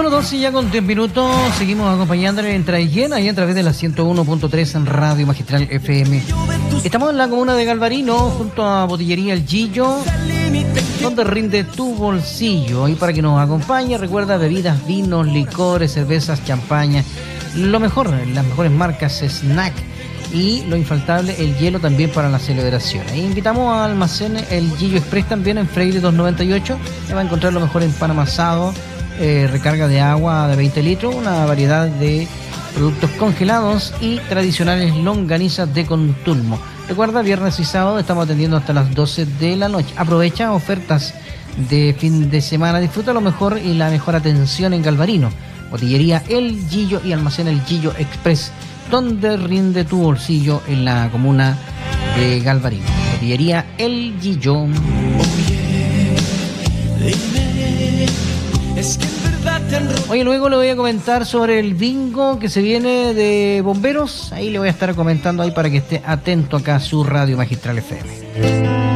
Bueno, 12 ya con 10 minutos, seguimos acompañándole en Traillén, ahí a través de la 101.3 en Radio Magistral FM. Estamos en la comuna de Galvarino, junto a Botillería El Gillo, donde rinde tu bolsillo. Y para que nos acompañe, recuerda bebidas, vinos, licores, cervezas, champaña, lo mejor, las mejores marcas, snack y lo infaltable, el hielo también para la celebración. Ahí invitamos a Almacén El Gillo Express también en Freire 298. Se va a encontrar lo mejor en pan amasado, recarga de agua de 20 litros, una variedad de productos congelados y tradicionales longanizas de Contulmo. Recuerda, viernes y sábado estamos atendiendo hasta las 12 de la noche. Aprovecha ofertas de fin de semana, disfruta lo mejor y la mejor atención en Galvarino. Botillería El Gillo y Almacén El Gillo Express, donde rinde tu bolsillo en la comuna de Galvarino. Botillería El Gillo. Oye, luego le voy a comentar sobre el bingo que se viene de bomberos. Ahí le voy a estar comentando ahí para que esté atento acá a su Radio Magistral FM.